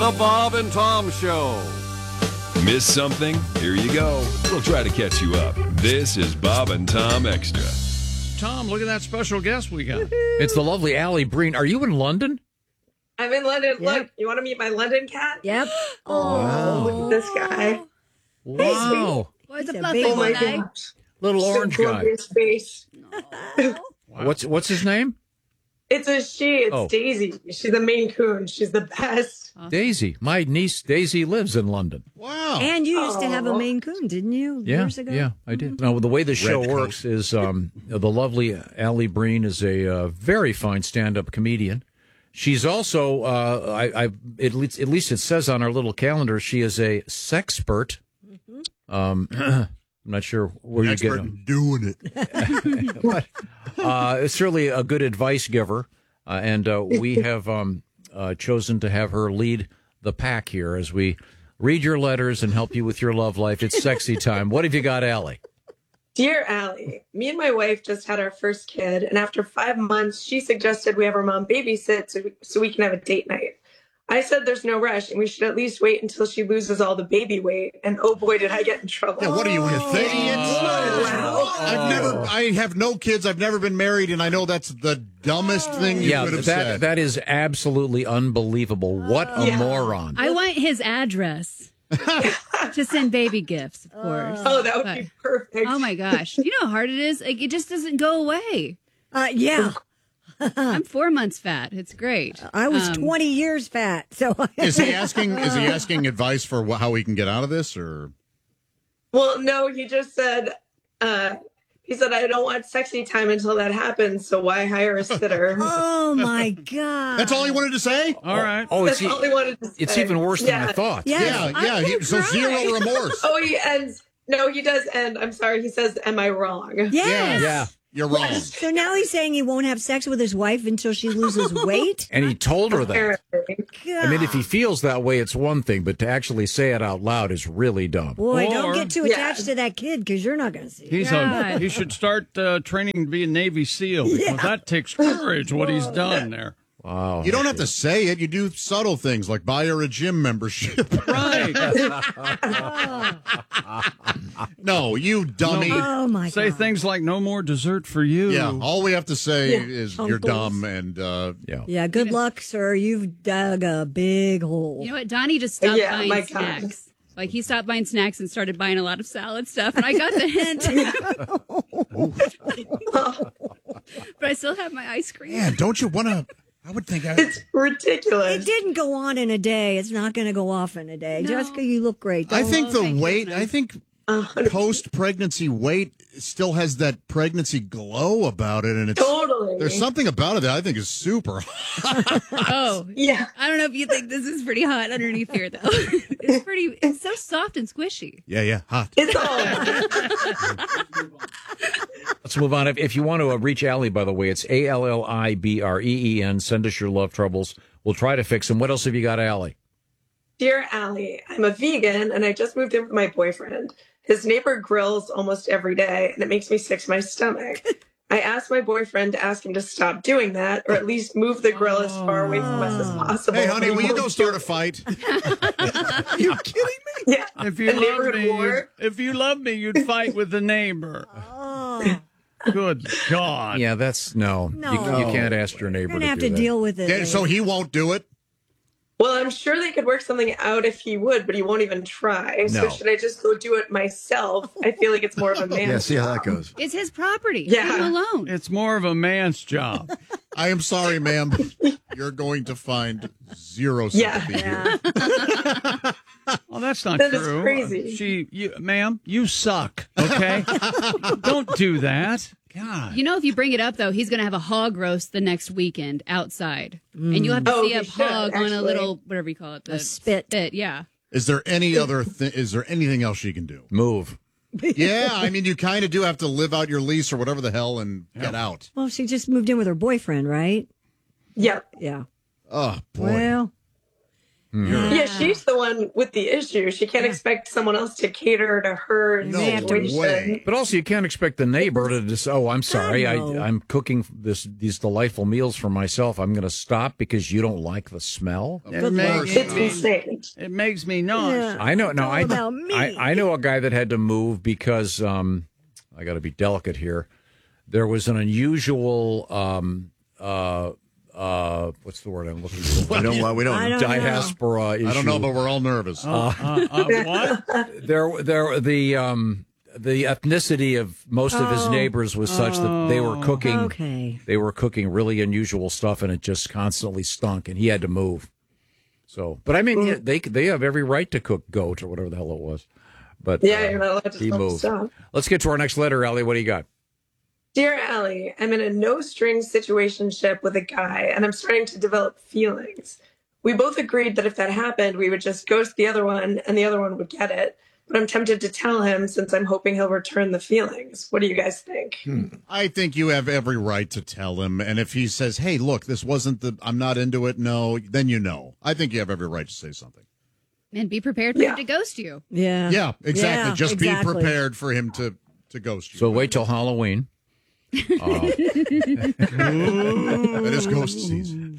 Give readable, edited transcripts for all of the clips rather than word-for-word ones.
The Bob and Tom Show. Miss something? Here you go. We'll try to catch you up. This is Bob and Tom Extra. Tom, look at that special guest we got. It's the lovely Allie Breen. Are you in London? I'm in London. Yep. Look, you want to meet my London cat? Yep. Oh, look at this guy. Wow. What's a a fluffy big Oh my one, eh? gosh. Little orange guy. Glorious face. What's his name? It's a she. It's Oh. Daisy. She's a Maine Coon. She's the best. Daisy. My niece Daisy lives in London. Wow. And you used to have a Oh. Maine Coon, didn't you? Yeah, Years ago? yeah, I did. Now, the way the show works is the lovely Allie Breen is a very fine stand-up comedian. She's also, at least it says on our little calendar, she is a sexpert. I'm not sure where you get them. Doing it. But, it's really a good advice giver, and we have chosen to have her lead the pack here as we read your letters and help you with your love life. It's sexy time. What have you got, Allie? Dear Allie, me and my wife just had our first kid, and after 5 months, she suggested we have her mom babysit so we can have a date night. I said there's no rush, and we should at least wait until she loses all the baby weight. And oh boy, did I get in trouble. Yeah, what are you, in your 30s? Wow. I have no kids. I've never been married, and I know that's the dumbest thing you could have said. that is absolutely unbelievable. What a moron. I want his address to send baby gifts, of course. Oh, that would be perfect. Oh my gosh. You know how hard it is? Like, it just doesn't go away. Yeah. I'm 4 months fat. It's great. I was 20 years fat. So Is he asking advice for how he can get out of this, or? Well, no, he just said, he said, I don't want sexy time until that happens, so why hire a sitter? Oh, my God. That's all he wanted to say? All right. Oh, That's all he wanted to say. it's even worse than I thought. Yes. So zero remorse. Oh, he ends. No, he does end. I'm sorry. He says, am I wrong? Yes. Yeah. You're wrong. So now he's saying he won't have sex with his wife until she loses weight? And he told her that. Apparently. I mean, if he feels that way, it's one thing, but to actually say it out loud is really dumb. Boy, Or- don't get too Yeah. attached to that kid because you're not going to see it. He should start training to be a Navy SEAL because that takes courage, what he's done there. Wow. You don't have to say it. You do subtle things like buy her a gym membership. Right. No, you dummy. Oh, my Say God. things like no more dessert for you. Yeah, all we have to say Yeah, is you're uncles. dumb and Yeah, good luck, sir. You've dug a big hole. You know what? Donnie just stopped Yeah, buying my God. snacks. Like, he stopped buying snacks and started buying a lot of salad stuff. And I got the hint. But I still have my ice cream. yeah, don't you want to? I would think It's ridiculous. It didn't go on in a day. It's not going to go off in a day. No. Jessica, you look great. I Don't- think the thank weight. goodness. I think post-pregnancy weight still has that pregnancy glow about it, and it's Totally. there's something about it that I think is super. Oh, Yeah. I don't know if you think this is pretty hot underneath here, though. It's so soft and squishy. Yeah, hot. It's all. Let's move on. If you want to reach Allie, by the way, it's ALLIBREEN. Send us your love troubles. We'll try to fix them. What else have you got, Allie? Dear Allie, I'm a vegan and I just moved in with my boyfriend. His neighbor grills almost every day and it makes me sick to my stomach. I asked my boyfriend to ask him to stop doing that or at least move the grill as far away from us as possible. Hey, honey, But will he you go won't start do a it. fight? Are you kidding me? Yeah. If you A love neighborhood me, war. if you love me, you'd fight with the neighbor. Good God. Yeah, that's no. No. You can't ask your neighbor You're going to have do to that. deal with it. Yeah, so he won't do it. Well, I'm sure they could work something out if he would, but he won't even try. So No. should I just go do it myself? I feel like it's more of a man. Yeah, see how that goes. It's his property. Yeah. Leave him alone. It's more of a man's job. I am sorry, ma'am. You're going to find zero Yeah. sympathy here. Well, that's not That is true. crazy. Ma'am, you suck. Okay, don't do that. God. You know, if you bring it up, though, he's going to have a hog roast the next weekend outside. And you'll have to Oh, see he a should, hog on a actually. little, whatever you call it. The spit. yeah. Is there any other? Is there anything else she can do? Move. Yeah, I mean, you kind of do have to live out your lease or whatever the hell and get out. Well, she just moved in with her boyfriend, right? Yep. Yeah. Oh boy. Well, Yeah, she's the one with the issue. She can't expect someone else to cater to her situation. way. But also, you can't expect the neighbor to just, oh, I'm sorry, I'm cooking these delightful meals for myself. I'm going to stop because you don't like the smell. It's insane. It makes me nauseous. I know. No, all about me. I know a guy that had to move because I got to be delicate here. There was an unusual what's the word I'm looking for? We don't Diaspora issue. I don't know, but we're all nervous. What? The ethnicity of most of his neighbors was such that they were cooking. Okay. They were cooking really unusual stuff, and it just constantly stunk, and he had to move. So, but I mean, they have every right to cook goat or whatever the hell it was. But Yeah, you're not allowed to he smell moved. stuff. Let's get to our next letter, Allie. What do you got? Dear Allie, I'm in a no-strings situationship with a guy, and I'm starting to develop feelings. We both agreed that if that happened, we would just ghost the other one, and the other one would get it. But I'm tempted to tell him since I'm hoping he'll return the feelings. What do you guys think? I think you have every right to tell him. And if he says, hey, look, this wasn't I'm not into it, no, then you know. I think you have every right to say something. And be prepared for him to ghost you. Yeah. Yeah, exactly. Yeah, Just exactly. be prepared for him to ghost you. So wait till Halloween. It is ghost season.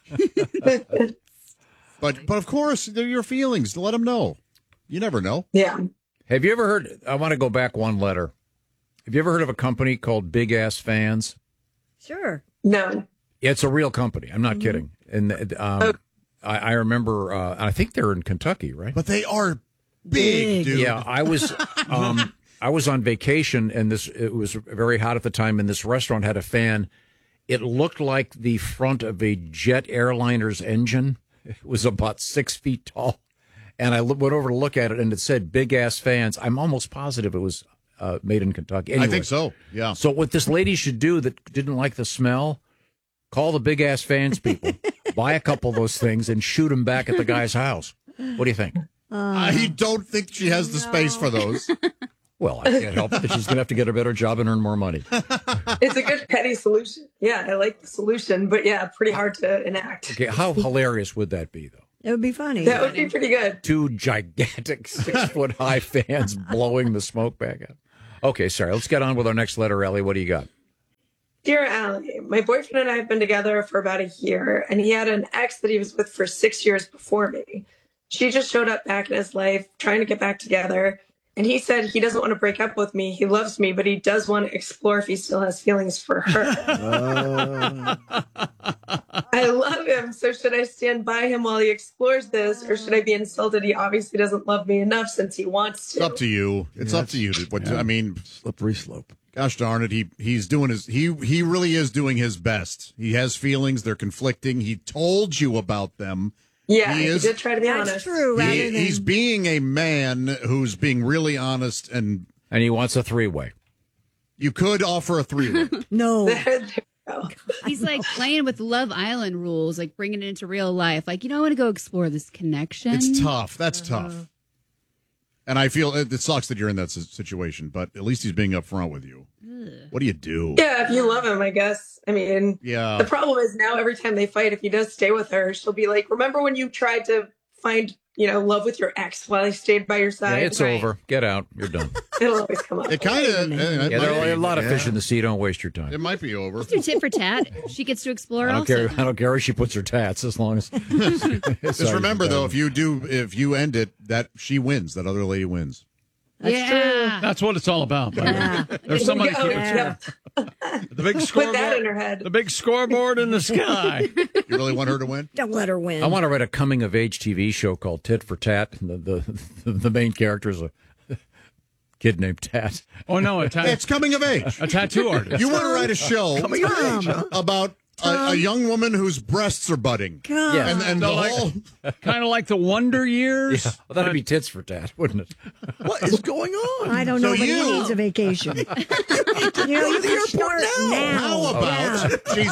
But of course, they're your feelings. Let him know. You never know. Yeah. Have you ever heard? I want to go back one letter. Have you ever heard of a company called Big Ass Fans? Sure. No. Yeah, it's a real company. I'm not kidding. And I remember. I think they're in Kentucky, right? But they are big, dude. Yeah, I was on vacation, and it was very hot at the time, and this restaurant had a fan. It looked like the front of a jet airliner's engine. It was about 6 feet tall, and I went over to look at it, and it said "Big Ass Fans." I'm almost positive it was made in Kentucky. Anyway, I think so. Yeah. So what this lady should do that didn't like the smell, call the Big Ass Fans people, buy a couple of those things, and shoot them back at the guy's house. What do you think? I don't think she has the space for those. Well, I can't help it. She's going to have to get a better job and earn more money. It's a good petty solution. Yeah, I like the solution, but yeah, pretty hard to enact. Okay, how hilarious would that be, though? It would be funny. That would be pretty good. Two gigantic 6-foot-high fans blowing the smoke back up. Okay, sorry. Let's get on with our next letter, Ellie. What do you got? Dear Allie, my boyfriend and I have been together for about a year, and he had an ex that he was with for 6 years before me. She just showed up back in his life, trying to get back together. And he said he doesn't want to break up with me. He loves me, but he does want to explore if he still has feelings for her. I love him. So should I stand by him while he explores this, or should I be insulted? He obviously doesn't love me enough since he wants to. It's up to you. It's up to you. I mean, slippery slope. Gosh darn it. He's doing he really is doing his best. He has feelings. They're conflicting. He told you about them. Yeah, he did try to be honest. That's true. He's being a man who's being really honest, and he wants a three-way. You could offer a three-way. No. He's like playing with Love Island rules, like bringing it into real life. Like, I want to go explore this connection. It's tough. That's tough. And I feel it sucks that you're in that situation, but at least he's being upfront with you. What do you do? Yeah, if you love him, I guess. I mean, yeah. The problem is now every time they fight, if he does stay with her, she'll be like, remember when you tried to find, love with your ex while he stayed by your side? Yeah, it's over. Get out. You're done. It'll always come up. It kind of. There are a lot of fish in the sea. Don't waste your time. It might be over. Let's do tit for tat. She gets to explore I don't also. care. I don't care if she puts her tats as long as. Just remember though, if you end it, that she wins. That other lady wins. That's true. That's what it's all about. Yeah. There's somebody Yeah. the big Put scoreboard. that in her head. The big scoreboard in the sky. You really want her to win? Don't let her win. I want to write a coming of age TV show called Tit for Tat. The main character is a kid named Tat. Oh no, It's coming of age. A tattoo artist. You want to write a show about a young woman whose breasts are budding. Yeah. And the whole kind of like the Wonder Years. Yeah, well, that'd be Tits for Tat, wouldn't it? What is going on? I don't know, but he needs a vacation. You can start now. How about she's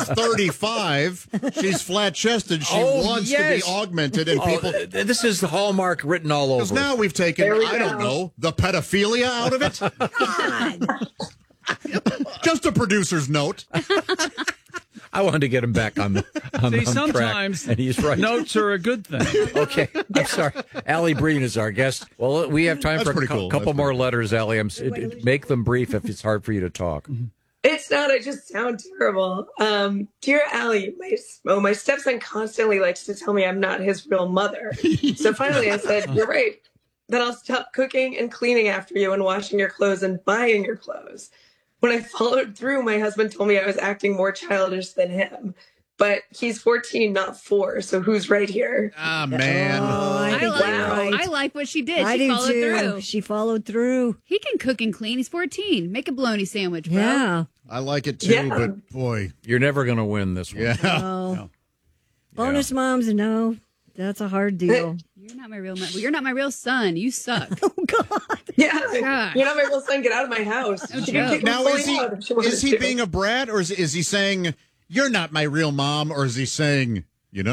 35, she's flat-chested, she wants to be augmented, and people... This is the Hallmark written all over. Because now we've taken, I don't know, the pedophilia out of it. God. Just a producer's note. I wanted to get him back on See, sometimes track, and he's right. Notes are a good thing. Okay, I'm sorry. Allie Breen is our guest. Well, we have time for a couple more letters, Allie. Make them brief if it's hard for you to talk. It's not. I just sound terrible. Dear Allie, my stepson constantly likes to tell me I'm not his real mother. So finally I said, you're right. Then I'll stop cooking and cleaning after you and washing your clothes and buying your clothes. When I followed through, my husband told me I was acting more childish than him. But he's 14, not 4, so who's right here? Ah, man. I like what she did. She followed through. She followed through. He can cook and clean. He's 14. Make a bologna sandwich, bro. Yeah. I like it too, but boy. You're never going to win this one. Yeah. No. Bonus moms, no. That's a hard deal. You're not my real mother. You're not my real son. You suck. Oh, God. Yeah. Gosh. You're not my real son. Get out of my house. Now, is he being a brat, or is he saying, you're not my real mom, or is he saying, You're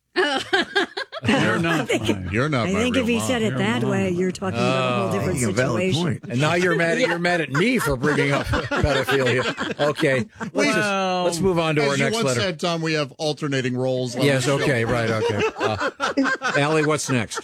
not mine. You're not my real mom. I think if he said it that way, you're talking about a whole different situation. And now you're mad at me for bringing up pedophilia. Okay, let's move on to our next once letter. said, Tom, we have alternating roles. Yes, okay, right, okay. Allie, what's next?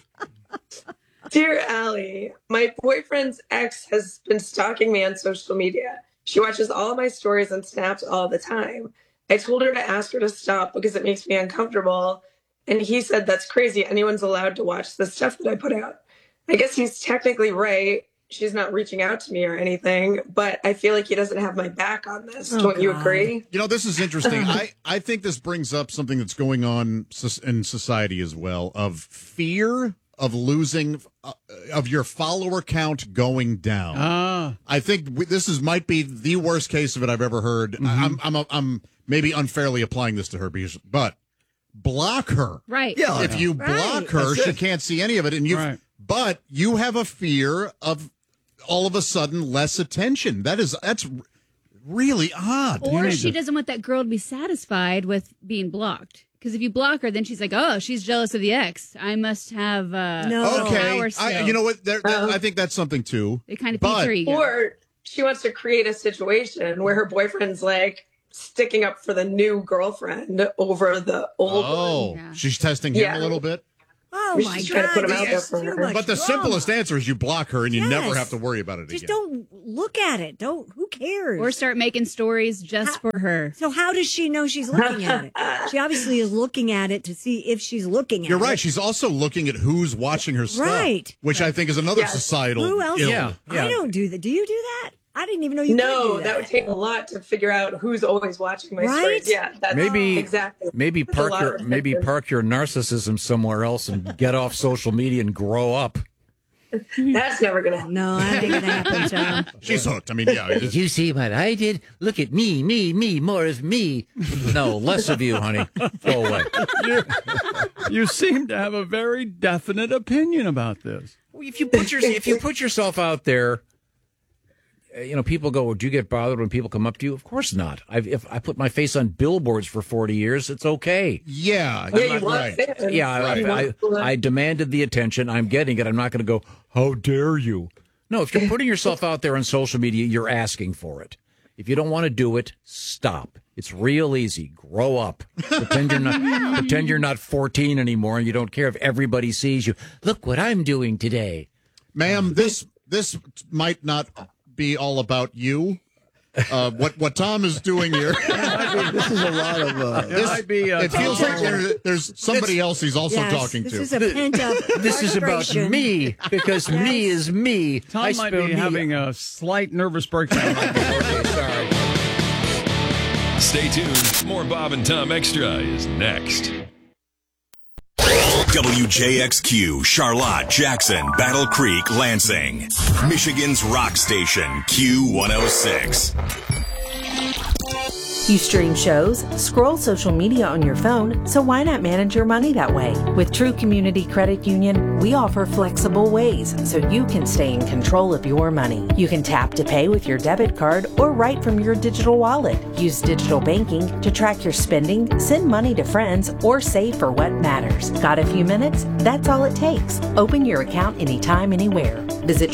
Dear Allie, my boyfriend's ex has been stalking me on social media. She watches all of my stories and snaps all the time. I told her to ask her to stop because it makes me uncomfortable. And he said, that's crazy. Anyone's allowed to watch the stuff that I put out. I guess he's technically right. She's not reaching out to me or anything, but I feel like he doesn't have my back on this. Don't you agree? You know, this is interesting. I think this brings up something that's going on in society as well, of fear of losing, of your follower count going down. I think this might be the worst case of it I've ever heard. I'm maybe unfairly applying this to her, but block her. Right. Yeah. If you block her, she can't see any of it. And but you have a fear of all of a sudden less attention. That's really odd. Or she doesn't want that girl to be satisfied with being blocked. Because if you block her, then she's like, oh, she's jealous of the ex. I must have power still. You know what? I think that's something too. It kind of feeds her ego. Or she wants to create a situation where her boyfriend's like sticking up for the new girlfriend over the old one. Oh, she's testing him a little bit? Oh, We my should try to God. put him out there Yes. for Too her. much But the drama. simplest answer is you block her and you never Yes. have to worry about it Just again. don't look at it. Who cares? Or start making stories just for her. So how does she know she's looking at it? She obviously is looking at it to see if she's looking at it. You're right. She's also looking at who's watching her stuff. Right. Which I think is another societal Who else? ill. Yeah. I don't do that. Do you do that? I didn't even know you could No, do that would take a lot to figure out who's always watching my Right? stories. Yeah, that's exactly. Maybe That's a lot of perspective. park your narcissism somewhere else and get off social media and grow up. That's never going to happen. No, I think it happens. She's hooked. I mean, yeah. Did you see what I did? Look at me, more of me. No, less of you, honey. Go away. You seem to have a very definite opinion about this. If you put yourself out there, people go, "Would you get bothered when people come up to you?" Of course not. If I put my face on billboards for 40 years, it's okay. Yeah, you want fans. Yeah, I demanded the attention. I'm getting it. I'm not going to go, "How dare you?" No, if you're putting yourself out there on social media, you're asking for it. If you don't want to do it, stop. It's real easy. Grow up. Pretend you're not 14 anymore, and you don't care if everybody sees you. Look what I'm doing today, ma'am. This might not be all about you. What Tom is doing here. This is a lot of. It feels like there's somebody else he's also talking to. This is a pent-up This is about frustration. me, because me is me. Tom I might spill be me. having a slight nervous breakdown. Okay, sorry. Stay tuned. More Bob and Tom Extra is next. WJXQ, Charlotte, Jackson, Battle Creek, Lansing. Michigan's rock station, Q106. You stream shows, scroll social media on your phone, so why not manage your money that way? With True Community Credit Union, we offer flexible ways so you can stay in control of your money. You can tap to pay with your debit card or right from your digital wallet. Use digital banking to track your spending, send money to friends, or save for what matters. Got a few minutes? That's all it takes. Open your account anytime, anywhere. Visit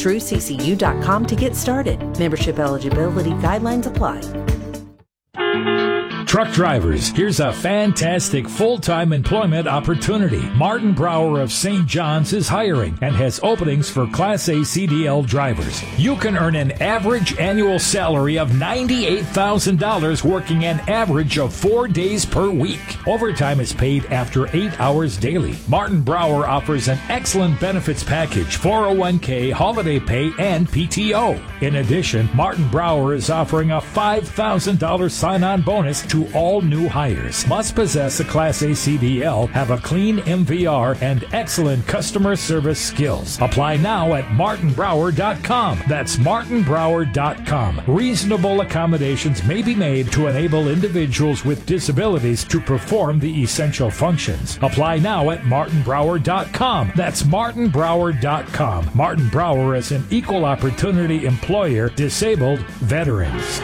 TrueCCU.com to get started. Membership eligibility guidelines apply. truck drivers, here's a fantastic full-time employment opportunity. Martin Brower of St. John's is hiring and has openings for Class A CDL drivers. You can earn an average annual salary of $98,000 working an average of 4 days per week. Overtime is paid after 8 hours daily. Martin Brower offers an excellent benefits package, 401k, holiday pay, and PTO. In addition, Martin Brower is offering a $5,000 sign-on bonus to all new hires. Must possess a Class A CDL, have a clean MVR, and excellent customer service skills. Apply now at martinbrower.com. That's martinbrower.com. Reasonable accommodations may be made to enable individuals with disabilities to perform the essential functions. Apply now at martinbrower.com. That's martinbrower.com. Martin Brower is an equal opportunity employer, disabled veterans.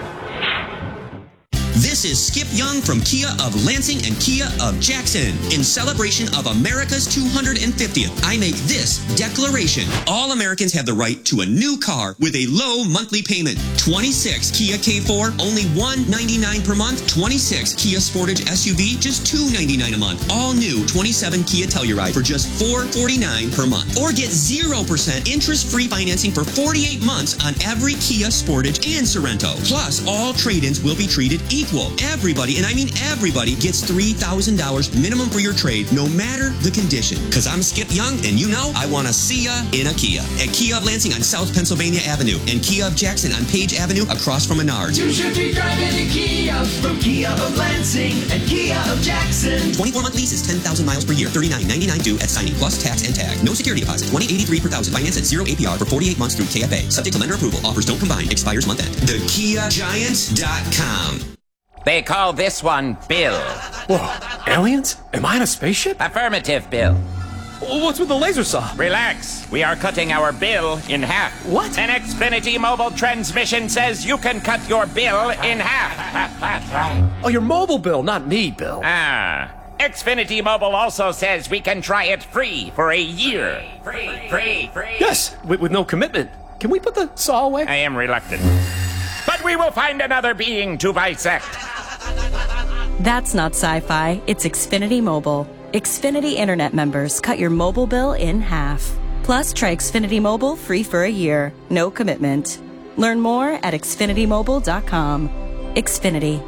This is Skip Young from Kia of Lansing and Kia of Jackson. In celebration of America's 250th, I make this declaration. All Americans have the right to a new car with a low monthly payment. 26 Kia K4, only $199 per month. 26 Kia Sportage SUV, just $299 a month. All new 27 Kia Telluride for just $449 per month. Or get 0% interest-free financing for 48 months on every Kia Sportage and Sorento. Plus, all trade-ins will be treated equal. Everybody, and I mean everybody, gets $3,000 minimum for your trade, no matter the condition. Because I'm Skip Young, and you know I want to see ya in a Kia. At Kia of Lansing on South Pennsylvania Avenue, and Kia of Jackson on Page Avenue across from Menards. You should be driving a Kia from Kia of Lansing and Kia of Jackson. 24-month lease is 10,000 miles per year, $39.99 due at signing, plus tax and tag. No security deposit, $20.83 per thousand. Finance at 0 APR for 48 months through KFA. Subject to lender approval. Offers don't combine. Expires month end. TheKiaGiant.com. They call this one Bill. Whoa, aliens? Am I in a spaceship? Affirmative, Bill. What's with the laser saw? Relax. We are cutting our bill in half. What? An Xfinity mobile transmission says you can cut your bill in half. Oh, your mobile bill, not me, Bill. Ah. Xfinity Mobile also says we can try it free for a year. Free. Yes, with no commitment. Can we put the saw away? I am reluctant. But we will find another being to bisect. That's not sci-fi. It's Xfinity Mobile. Xfinity Internet members cut your mobile bill in half. Plus, try Xfinity Mobile free for a year. No commitment. Learn more at xfinitymobile.com. Xfinity.